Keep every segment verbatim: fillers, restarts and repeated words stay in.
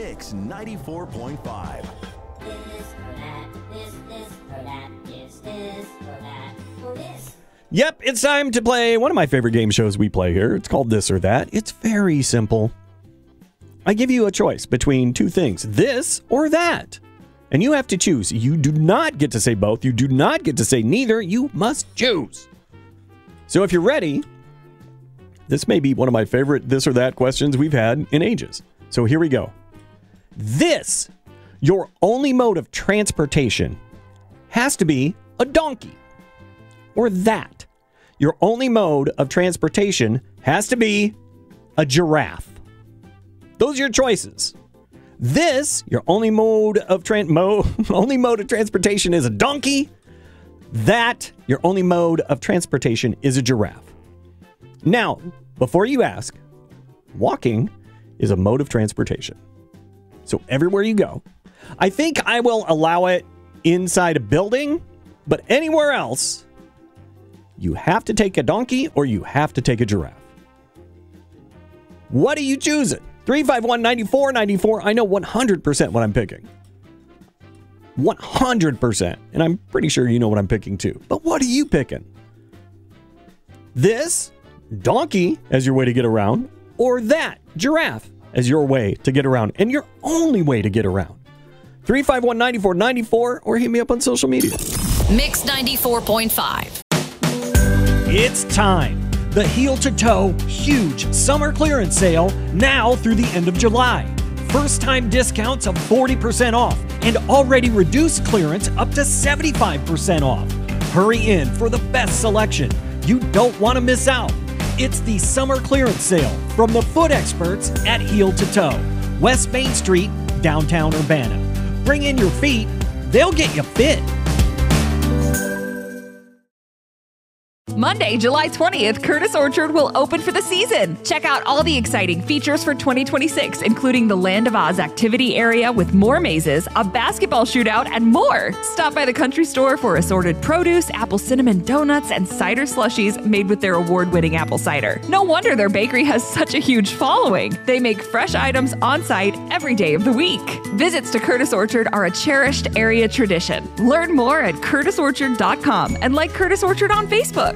Mix ninety-four point five. This or that, this, this or that, this, this or that, or this. Yep, it's time to play one of my favorite game shows we play here. It's called This or That. It's very simple. I give you a choice between two things, this or that. And you have to choose. You do not get to say both. You do not get to say neither. You must choose. So if you're ready, this may be one of my favorite this or that questions we've had in ages. So here we go. This, your only mode of transportation, has to be a donkey. Or that, your only mode of transportation has to be a giraffe. Those are your choices. This, your only mode of tran- mo- only mode of transportation is a donkey. That, your only mode of transportation is a giraffe. Now, before you ask, walking is a mode of transportation. So everywhere you go, I think I will allow it inside a building, but anywhere else, you have to take a donkey or you have to take a giraffe. What are you choosing? three five one, nine four nine four. I know one hundred percent what I'm picking. one hundred percent. And I'm pretty sure you know what I'm picking too. But what are you picking? This, donkey, as your way to get around, or that, giraffe, as your way to get around, and your only way to get around. three five one, nine four nine four or hit me up on social media. Mix ninety-four point five. It's time. The Heel to Toe huge summer clearance sale now through the end of July. First time discounts of forty percent off and already reduced clearance up to seventy-five percent off. Hurry in for the best selection. You don't want to miss out. It's the summer clearance sale from the foot experts at Heel to Toe, West Main Street, downtown Urbana. Bring in your feet, they'll get you fit. Monday, July twentieth, Curtis Orchard will open for the season. Check out all the exciting features for twenty twenty-six, including the Land of Oz activity area with more mazes, a basketball shootout, and more. Stop by the country store for assorted produce, apple cinnamon donuts, and cider slushies made with their award-winning apple cider. No wonder their bakery has such a huge following. They make fresh items on site every day of the week. Visits to Curtis Orchard are a cherished area tradition. Learn more at curtis orchard dot com and like Curtis Orchard on Facebook.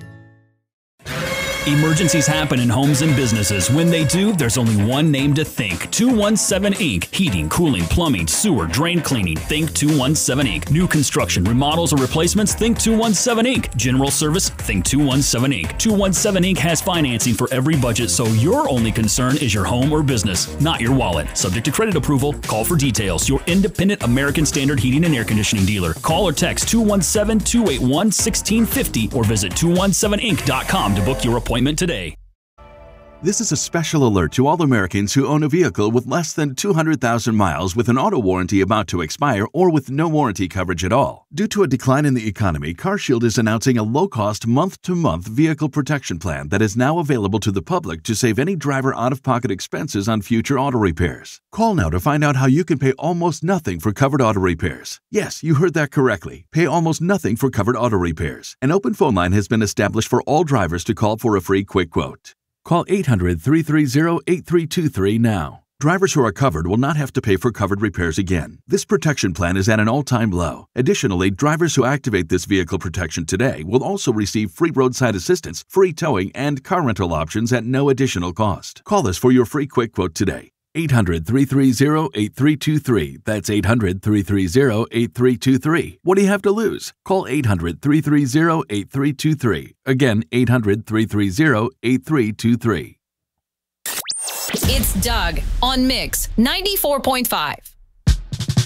Emergencies happen in homes and businesses. When they do, there's only one name to think. two one seven Incorporated. Heating, cooling, plumbing, sewer, drain cleaning. Think two one seven Incorporated. New construction, remodels, or replacements? Think two one seven Incorporated. General service? Think two one seven Incorporated. two one seven Incorporated has financing for every budget, so your only concern is your home or business, not your wallet. Subject to credit approval. Call for details. Your independent American Standard heating and air conditioning dealer. Call or text two one seven, two eight one, one six five zero or visit two one seven inc dot com to book your appointment today. This is a special alert to all Americans who own a vehicle with less than two hundred thousand miles with an auto warranty about to expire or with no warranty coverage at all. Due to a decline in the economy, CarShield is announcing a low-cost month-to-month vehicle protection plan that is now available to the public to save any driver out-of-pocket expenses on future auto repairs. Call now to find out how you can pay almost nothing for covered auto repairs. Yes, you heard that correctly. Pay almost nothing for covered auto repairs. An open phone line has been established for all drivers to call for a free quick quote. Call eight hundred, three three zero, eight three two three now. Drivers who are covered will not have to pay for covered repairs again. This protection plan is at an all-time low. Additionally, drivers who activate this vehicle protection today will also receive free roadside assistance, free towing, and car rental options at no additional cost. Call us for your free quick quote today. eight hundred, three three zero, eight three two three. That's eight hundred, three three zero, eight three two three. What do you have to lose? Call eight hundred, three three zero, eight three two three. Again, eight hundred, three three zero, eight three two three. It's Doug on Mix ninety-four point five.